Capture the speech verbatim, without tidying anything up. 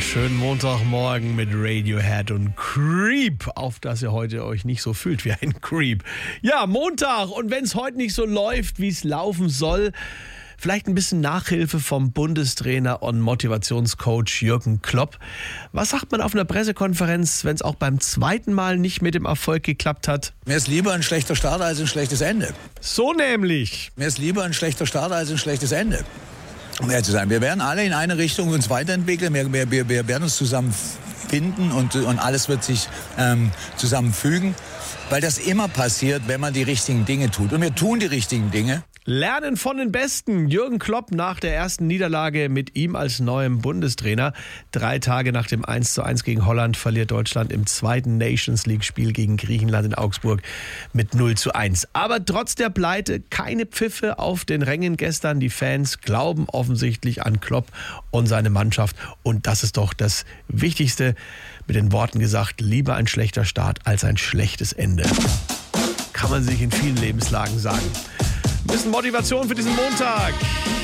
schönen Montagmorgen mit Radiohead und Creep, auf dass ihr heute euch nicht so fühlt wie ein Creep. Ja, Montag, und wenn es heute nicht so läuft, wie es laufen soll, vielleicht ein bisschen Nachhilfe vom Bundestrainer und Motivationscoach Jürgen Klopp. Was sagt man auf einer Pressekonferenz, wenn es auch beim zweiten Mal nicht mit dem Erfolg geklappt hat? Mir ist lieber ein schlechter Start als ein schlechtes Ende. So nämlich. Mir ist lieber ein schlechter Start als ein schlechtes Ende. Um ehrlich zu sein, wir werden alle in eine Richtung uns weiterentwickeln. Wir, wir, wir werden uns zusammen finden und, und alles wird sich ähm, zusammenfügen. Weil das immer passiert, wenn man die richtigen Dinge tut. Und wir tun die richtigen Dinge. Lernen von den Besten. Jürgen Klopp nach der ersten Niederlage mit ihm als neuem Bundestrainer. Drei Tage nach dem eins zu eins gegen Holland verliert Deutschland im zweiten Nations League-Spiel gegen Griechenland in Augsburg mit null zu eins. Aber trotz der Pleite keine Pfiffe auf den Rängen gestern. Die Fans glauben offensichtlich an Klopp und seine Mannschaft. Und das ist doch das Wichtigste. Mit den Worten gesagt, lieber ein schlechter Start als ein schlechtes Ende. Kann man sich in vielen Lebenslagen sagen. Ein bisschen Motivation für diesen Montag.